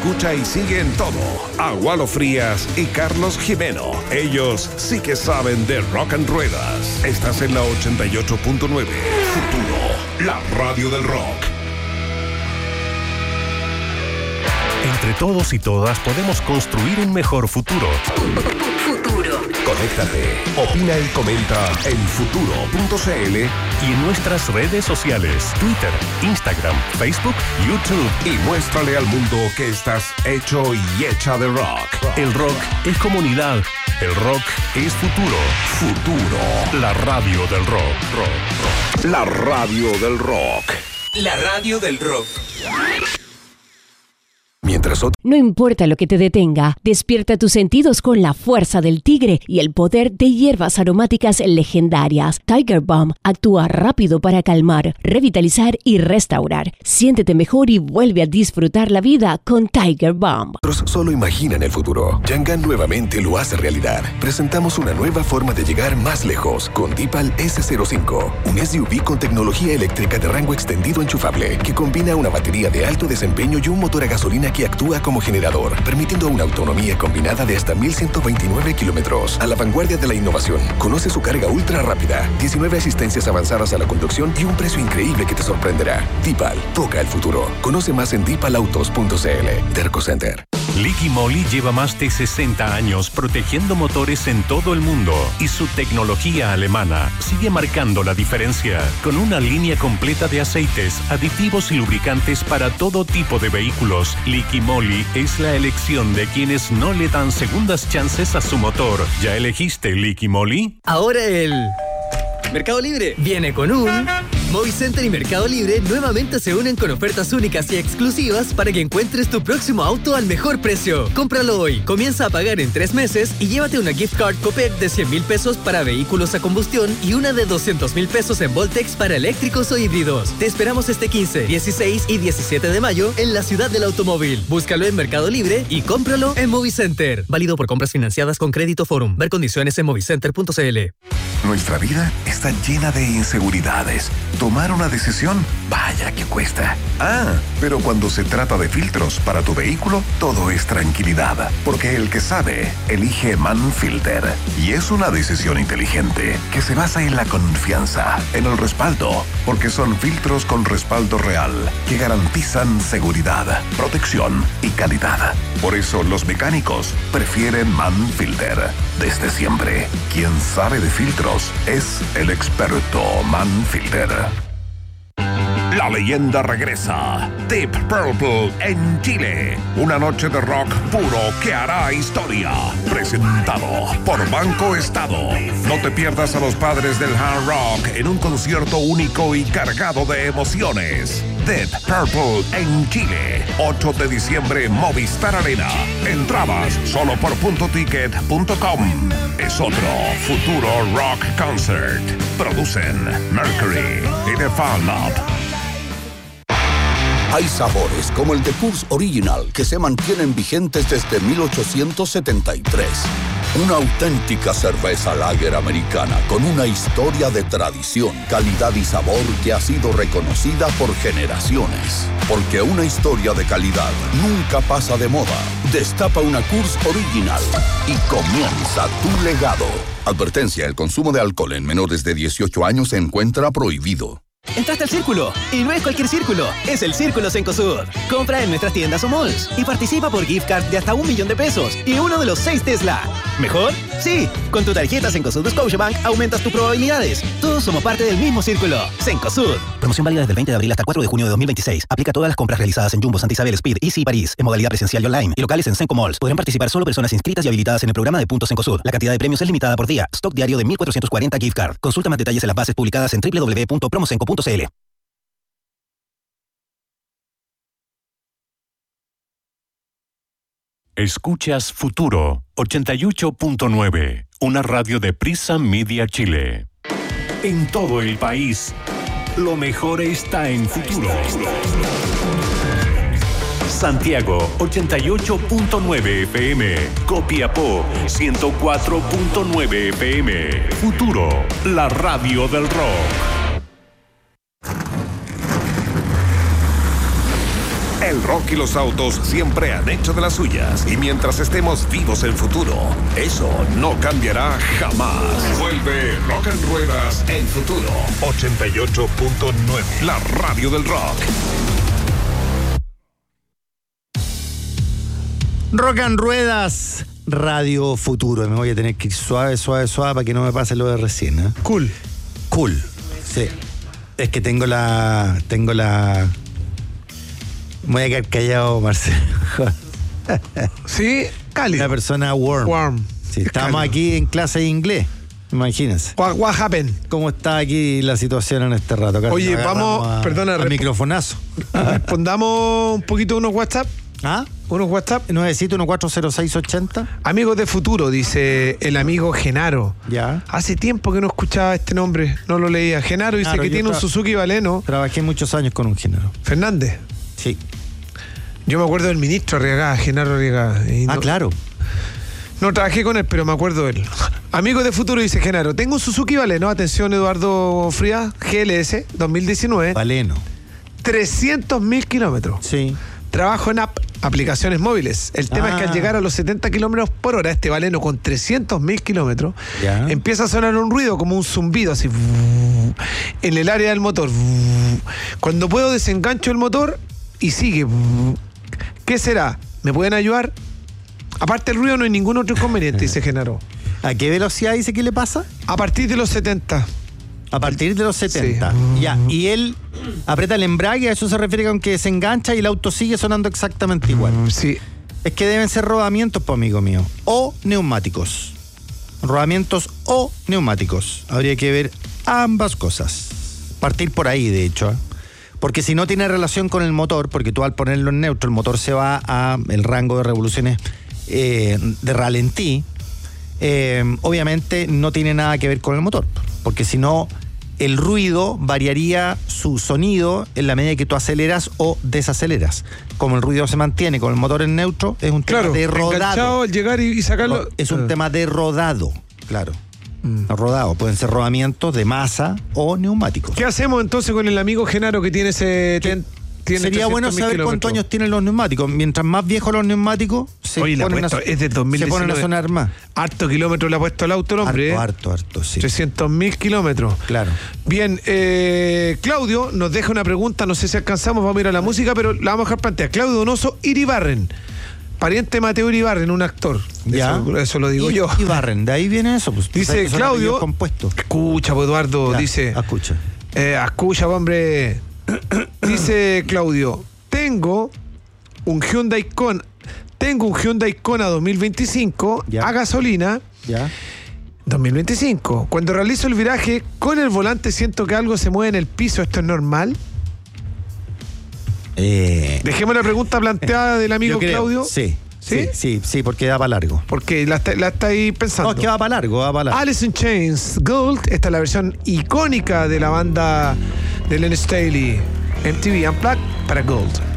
Escucha y sigue en todo a Walo Frías y Carlos Jimeno. Ellos sí que saben de rock and ruedas. Estás en la 88.9. Futuro, la radio del rock. Entre todos y todas podemos construir un mejor futuro. Futuro. Conéctate, opina y comenta en futuro.cl y en nuestras redes sociales, Twitter, Instagram, Facebook, YouTube. Y muéstrale al mundo que estás hecho y hecha de rock. El rock es comunidad. El rock es futuro. Futuro. La radio del rock. La radio del rock. La radio del rock. No importa lo que te detenga, despierta tus sentidos con la fuerza del tigre y el poder de hierbas aromáticas legendarias. Tiger Balm actúa rápido para calmar, revitalizar y restaurar. Siéntete mejor y vuelve a disfrutar la vida con Tiger Balm. Solo imaginan el futuro. Yangan nuevamente lo hace realidad. Presentamos una nueva forma de llegar más lejos con Deepal S05, un SUV con tecnología eléctrica de rango extendido enchufable que combina una batería de alto desempeño y un motor a gasolina que actúa como generador, permitiendo una autonomía combinada de hasta 1,129 kilómetros. A la vanguardia de la innovación. Conoce su carga ultra rápida, 19 asistencias avanzadas a la conducción y un precio increíble que te sorprenderá. Deepal, toca el futuro. Conoce más en deepalautos.cl. Derco Center. Liqui Moly lleva más de 60 años protegiendo motores en todo el mundo y su tecnología alemana sigue marcando la diferencia con una línea completa de aceites, aditivos y lubricantes para todo tipo de vehículos. Liqui Moly es la elección de quienes no le dan segundas chances a su motor. ¿Ya elegiste Liqui Moly? Ahora el Mercado Libre viene con un Movicenter y Mercado Libre nuevamente se unen con ofertas únicas y exclusivas para que encuentres tu próximo auto al mejor precio. Cómpralo hoy, comienza a pagar en 3 meses y llévate una gift card Copec de 100,000 pesos para vehículos a combustión y una de 200,000 pesos en Voltex para eléctricos o híbridos. Te esperamos este 15, 16 y 17 de mayo en la ciudad del automóvil. Búscalo en Mercado Libre y cómpralo en Movicenter. Válido por compras financiadas con Crédito Forum. Ver condiciones en movicenter.cl. Nuestra vida está llena de inseguridades. Tomar una decisión, vaya que cuesta. Pero cuando se trata de filtros para tu vehículo, todo es tranquilidad. Porque el que sabe, elige Manfilter. Y es una decisión inteligente que se basa en la confianza, en el respaldo. Porque son filtros con respaldo real que garantizan seguridad, protección y calidad. Por eso los mecánicos prefieren Manfilter. Desde siempre, quien sabe de filtros es el experto Manfilter. La leyenda regresa. Deep Purple en Chile. Una noche de rock puro que hará historia. Presentado por Banco Estado. No te pierdas a los padres del hard rock en un concierto único y cargado de emociones. Deep Purple en Chile. 8 de diciembre, Movistar Arena. Entradas solo por puntoticket.com. Es otro futuro rock concert. Producen Mercury y The Fan Lab. Hay sabores como el de Coors Original que se mantienen vigentes desde 1873. Una auténtica cerveza lager americana con una historia de tradición, calidad y sabor que ha sido reconocida por generaciones. Porque una historia de calidad nunca pasa de moda. Destapa una Coors Original y comienza tu legado. Advertencia: el consumo de alcohol en menores de 18 años se encuentra prohibido. Entraste al Círculo, y no es cualquier círculo, es el Círculo Cencosud. Compra en nuestras tiendas o malls y participa por gift card de hasta $1,000,000 y uno de los 6 Tesla. ¿Mejor? Sí, con tu tarjeta Cencosud Scotiabank aumentas tus probabilidades. Todos somos parte del mismo círculo. Cencosud. Promoción válida desde el 20 de abril hasta el 4 de junio de 2026. Aplica a todas las compras realizadas en Jumbo, Santa Isabel, Speed, Easy y París, en modalidad presencial y online, y locales en Cenco Malls. Podrán participar solo personas inscritas y habilitadas en el programa de Puntos Cencosud. La cantidad de premios es limitada por día. Stock diario de 1,440 gift card. Consulta más detalles en las bases publicadas en www.promocenco.cl. Escuchas Futuro 88.9, una radio de Prisa Media Chile. En todo el país, lo mejor está en Futuro. Santiago 88.9 FM, Copiapó 104.9 FM. Futuro, la radio del rock. El rock y los autos siempre han hecho de las suyas. Y mientras estemos vivos en futuro, eso no cambiará jamás. Vuelve Rock en Ruedas en Futuro. 88.9. La radio del rock. Rock en Ruedas, Radio Futuro. Me voy a tener que ir suave para que no me pase lo de recién, ¿eh? Cool. Sí. Es que tengo la... Me voy a quedar callado, Marcelo. Sí, cálido. Una persona warm. Sí, estamos aquí en clase de inglés. Imagínense. What happened? ¿Cómo está aquí la situación en este rato? Acá oye, vamos, al microfonazo. Respondamos un poquito unos WhatsApp. ¿Ah? Unos WhatsApp. 971-40680. Amigos de Futuro, dice el amigo Genaro. Ya. Hace tiempo que no escuchaba este nombre, no lo leía. Genaro dice que tiene un Suzuki Baleno. Trabajé muchos años con un Genaro. ¿Fernández? Sí. Yo me acuerdo del ministro Arriagada, Genaro Arriagada. Claro. No trabajé con él, pero me acuerdo de él. Amigos de Futuro, dice Genaro. Tengo un Suzuki Baleno, atención Eduardo Frías, GLS 2019. Baleno. 300.000 kilómetros. Sí. Trabajo en aplicaciones móviles. El tema es que al llegar a los 70 kilómetros por hora, este Baleno con 300.000 kilómetros, empieza a sonar un ruido como un zumbido, así, en el área del motor. Cuando puedo desengancho el motor y sigue. ¿Qué será? ¿Me pueden ayudar? Aparte del ruido no hay ningún otro inconveniente, dice Genaro. ¿A qué velocidad dice que le pasa? A partir de los 70. A partir de los 70. Sí. Ya, y él aprieta el embrague, a eso se refiere con que se engancha y el auto sigue sonando exactamente igual. Sí. Es que deben ser rodamientos, pues, amigo mío. O neumáticos. Rodamientos o neumáticos. Habría que ver ambas cosas. Partir por ahí, de hecho, ¿eh? Porque si no tiene relación con el motor, porque tú al ponerlo en neutro, el motor se va a el rango de revoluciones de ralentí, obviamente no tiene nada que ver con el motor, porque si no, el ruido variaría su sonido en la medida que tú aceleras o desaceleras. Como el ruido se mantiene con el motor en neutro, es un tema de rodado. Al llegar y sacarlo. Es un tema de rodado, claro. Rodado, pueden ser rodamientos de masa o neumáticos. ¿Qué hacemos entonces con el amigo Genaro que tiene ese... Sería bueno saber cuántos años tienen los neumáticos. Mientras más viejos los neumáticos, es de 2019. Se ponen a sonar más. Harto kilómetros le ha puesto el auto el hombre. Harto, sí. 300.000 kilómetros. Claro. Bien, Claudio nos deja una pregunta, no sé si alcanzamos, vamos a ir a la música, pero la vamos a dejar plantear. Claudio Donoso Iribarren, pariente de Mateo Iribarren, un actor. Ya. Eso lo digo yo. Iribarren, de ahí viene eso. Pues, dice Claudio, compuesto. Escucha, pues, Eduardo, ya, dice. Escucha. Escucha, hombre. Dice Claudio, tengo un Hyundai Kona 2025 a gasolina. Ya. 2025. Cuando realizo el viraje con el volante siento que algo se mueve en el piso. ¿Esto es normal? Dejemos la pregunta planteada del amigo Claudio. Sí, porque da para largo. Porque la está ahí pensando. No, es que va para largo. Alice in Chains, Gold. Esta es la versión icónica de la banda de Len Staley. MTV Unplugged para Gold.